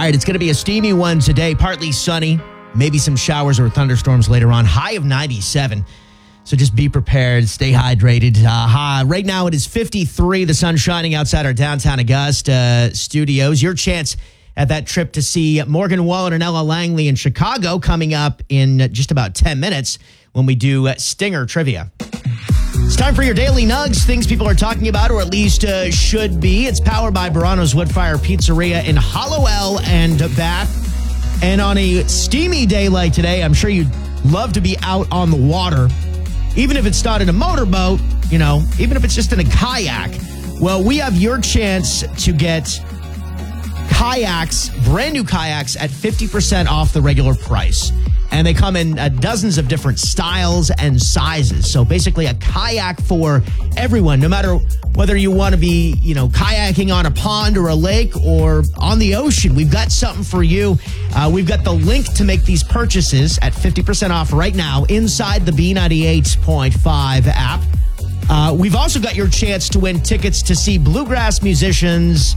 right, it's going to be a steamy one today, partly sunny, maybe some showers or thunderstorms later on. High of 97. So just be prepared, stay hydrated. Right now it is 53, the sun shining outside our downtown Augusta studios. Your chance at that trip to see Morgan Wallen and Ella Langley in Chicago coming up in just about 10 minutes when we do Stinger Trivia. It's time for your Daily Nugs, things people are talking about, or at least should be. It's powered by Barano's Woodfire Pizzeria in Hollowell and Bath. And on a steamy day like today, I'm sure you'd love to be out on the water, even if it's not in a motorboat, even if it's just in a kayak. Well, we have your chance to get kayaks, brand new kayaks at 50% off the regular price. And they come in dozens of different styles and sizes. So basically a kayak for everyone, no matter whether you want to be, kayaking on a pond or a lake or on the ocean. We've got something for you. We've got the link to make these purchases at 50% off right now inside the B98.5 app. We've also got your chance to win tickets to see bluegrass musicians,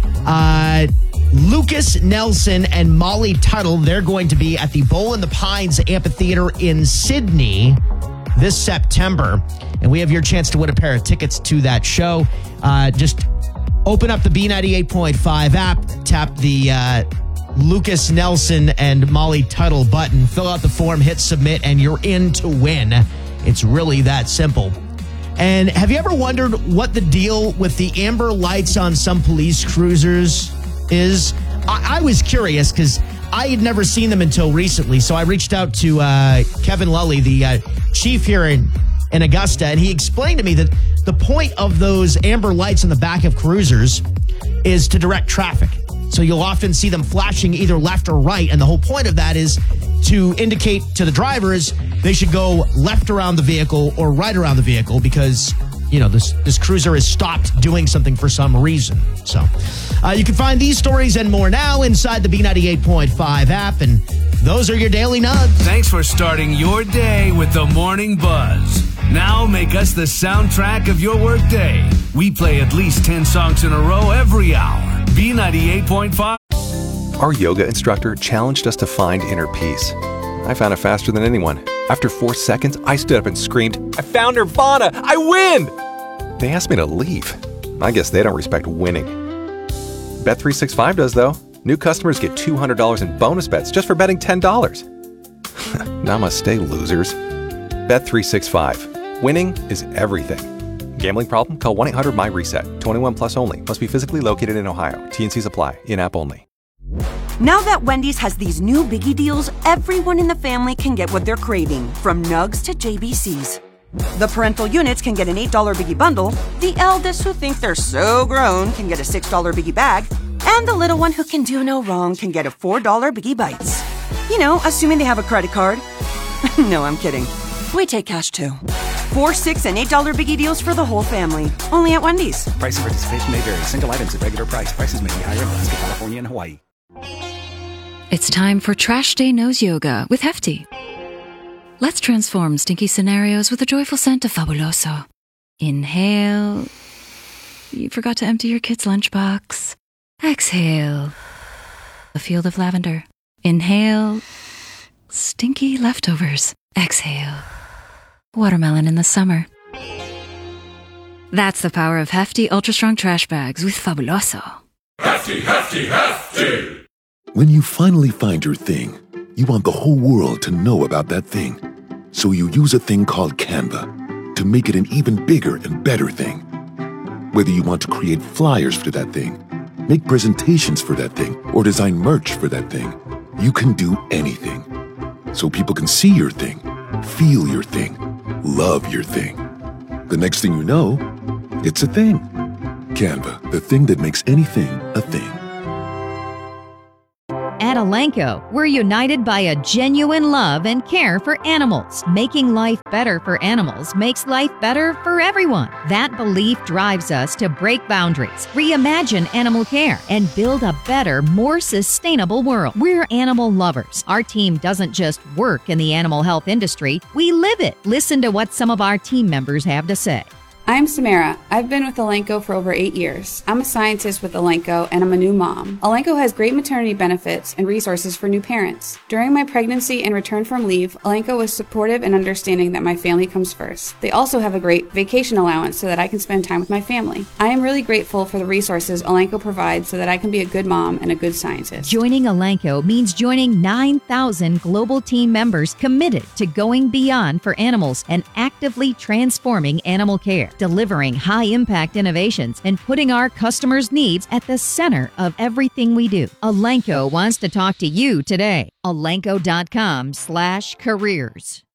Lucas Nelson and Molly Tuttle. They're going to be at the Bowl in the Pines Amphitheater in Sydney this September. And we have your chance to win a pair of tickets to that show. Just open up the B98.5 app, tap the Lucas Nelson and Molly Tuttle button, fill out the form, hit submit, and you're in to win. It's really that simple. And have you ever wondered what the deal with the amber lights on some police cruisers is? I was curious because I had never seen them until recently. So I reached out to Kevin Lully, the chief here in Augusta, and he explained to me that the point of those amber lights on the back of cruisers is to direct traffic. So you'll often see them flashing either left or right. And the whole point of that is to indicate to the drivers they should go left around the vehicle or right around the vehicle because, this cruiser has stopped doing something for some reason. So you can find these stories and more now inside the B98.5 app. And those are your Daily Nugs. Thanks for starting your day with the Morning Buzz. Now make us the soundtrack of your workday. We play at least 10 songs in a row every hour. B98.5. Our yoga instructor challenged us to find inner peace. I found it faster than anyone. After 4 seconds, I stood up and screamed, "I found Nirvana! I win!" They asked me to leave. I guess they don't respect winning. Bet365 does, though. New customers get $200 in bonus bets just for betting $10. Namaste, losers. Bet365. Winning is everything. Gambling problem? Call 1-800-MY-RESET. 21 plus only. Must be physically located in Ohio. T&Cs apply. In-app only. Now that Wendy's has these new biggie deals, everyone in the family can get what they're craving, from Nugs to JBCs. The parental units can get an $8 biggie bundle, the eldest who think they're so grown can get a $6 biggie bag, and the little one who can do no wrong can get a $4 biggie bites. Assuming they have a credit card. No, I'm kidding. We take cash too. 4, 6, and $8 biggie deals for the whole family. Only at Wendy's. Price and participation may vary. Single items at regular price. Prices may be higher in Alaska, California, and Hawaii. It's time for Trash Day Nose Yoga with Hefty. Let's transform stinky scenarios with a joyful scent of Fabuloso. Inhale. You forgot to empty your kid's lunchbox. Exhale. A field of lavender. Inhale. Stinky leftovers. Exhale. Watermelon in the summer. That's the power of Hefty Ultra Strong Trash Bags with Fabuloso. Hefty, hefty, hefty! When you finally find your thing, you want the whole world to know about that thing. So you use a thing called Canva to make it an even bigger and better thing. Whether you want to create flyers for that thing, make presentations for that thing, or design merch for that thing, you can do anything. So people can see your thing, feel your thing, love your thing. The next thing you know, it's a thing. Canva, the thing that makes anything a thing. At Elanco, we're united by a genuine love and care for animals. Making life better for animals makes life better for everyone. That belief drives us to break boundaries, reimagine animal care, and build a better, more sustainable world. We're animal lovers. Our team doesn't just work in the animal health industry, we live it. Listen to what some of our team members have to say. I'm Samara. I've been with Elanco for over 8 years. I'm a scientist with Elanco, and I'm a new mom. Elanco has great maternity benefits and resources for new parents. During my pregnancy and return from leave, Elanco was supportive and understanding that my family comes first. They also have a great vacation allowance so that I can spend time with my family. I am really grateful for the resources Elanco provides so that I can be a good mom and a good scientist. Joining Elanco means joining 9,000 global team members committed to going beyond for animals and actively transforming animal care, delivering high-impact innovations, and putting our customers' needs at the center of everything we do. Elanco wants to talk to you today. Elanco.com/careers.